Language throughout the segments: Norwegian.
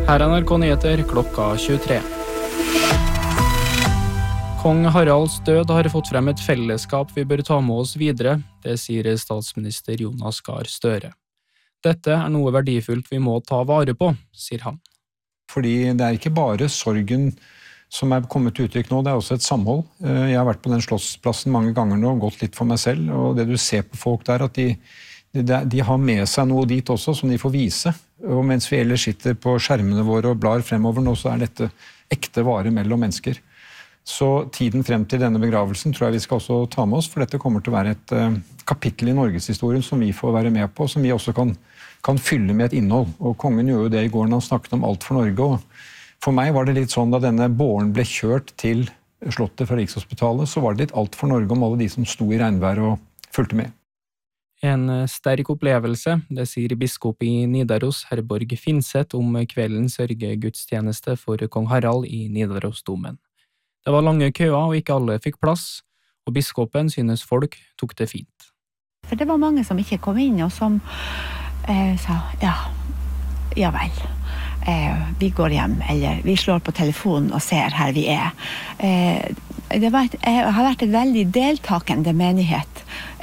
Her er NRK Nyheter klokka 23. Kong Haralds død har fått frem et fellesskap vi bør ta med oss videre, det sier statsminister Jonas Gahr Støre. Dette er noe verdifullt vi må ta vare på, sier han. Fordi det er ikke bare sorgen som er kommet til uttrykk nå, det er også et samhold. Jeg har vært på den slottsplassen mange ganger nå, gått litt for meg selv, og det du ser på folk der, at de har med seg noe dit også, som de får vise. Og mens vi ellers sitter på skjermene våre og blar fremover nå, så er dette ekte vare mellom mennesker. Så tiden frem til denne begravelsen tror jeg vi skal også ta med oss, for dette kommer til å være et kapittel i Norgeshistorien som vi får være med på, som vi også kan fylle med et innhold. Og kongen gjorde jo det i går når han snakket om alt for Norge, og for meg var det litt sånn da denne båren ble kjørt til slottet fra Rikshospitalet, så var det litt alt for Norge om alle de som sto i regnvær og fulgte med. En sterk opplevelse, det sier biskop i Nidaros, Herborg Finseth, om kveldens sørgegudstjeneste for kong Harald i Nidarosdomen. Det var lange køer, og ikke alle fikk plass, og biskopen synes folk tok det fint. For det var mange som ikke kom inn, og som sa, ja vel, vi går hjem, eller vi slår på telefonen og ser her vi er. Det har vært en veldig deltakende menighet,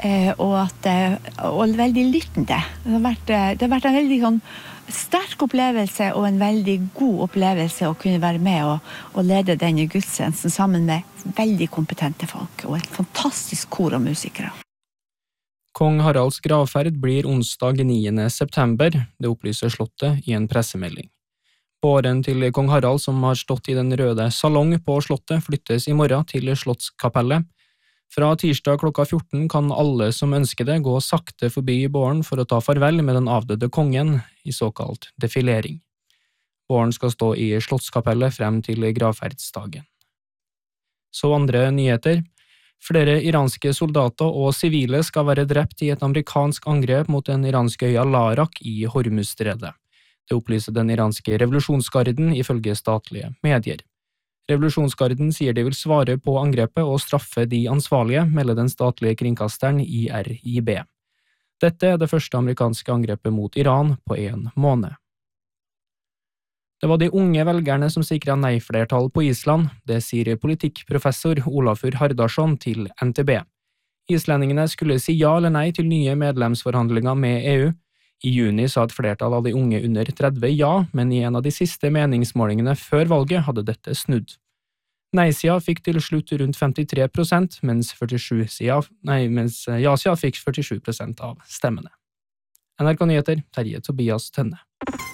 og veldig lyttende. Det har vært en veldig sånn sterk opplevelse og en veldig god opplevelse å kunne være med og lede denne gudstjenesten sammen med veldig kompetente folk og et fantastisk kor og musikere. Kong Haralds gravferd blir onsdag 9. september, det opplyser slottet i en pressemelding. Båren til kong Harald, som har stått i den røde salong på slottet, flyttes i morgen til Slottskapellet. Fra tirsdag klokka 14 kan alle som ønsker det gå sakte forbi båren for å ta farvel med den avdøde kongen i såkalt defilering. Båren skal stå i Slottskapellet frem til gravferdsdagen. Så andre nyheter. Flere iranske soldater og sivile skal være drept i et amerikansk angrep mot den iranske øya Larak i Hormuzstredet. Det opplyser den iranske revolusjonsgarden ifølge statlige medier. Revolusjonsgarden sier de vil svare på angrepet og straffe de ansvarlige, melder den statlige kringkasteren IRIB. Dette er det første amerikanske angrepet mot Iran på 1 måned. Det var de unge velgerne som sikret nei-flertall på Island, det sier politikkprofessor Olafur Hardarson til NTB. Islendingene skulle si ja eller nei til nye medlemsforhandlinger med EU. I juni sa et flertall av de unge under 30 ja, men i en av de siste meningsmålingene før valget hadde dette snudd. Nei-sida fikk til slutt rundt 53%, mens ja-sida fikk 47% av stemmene. NRK Nyheter, Terje Tobias Tønne.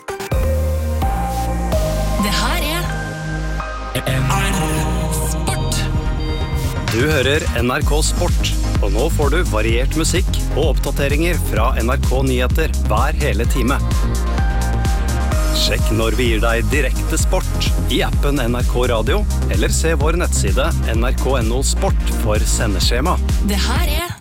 Det her er NRK Sport. Du hører NRK Sport, og nå får du variert musikk og oppdateringer fra NRK Nyheter hver hele time. Sjekk når vi gir deg direkte sport i appen NRK Radio, eller se vår nettside nrk.no sport for sendeskjema. Det her er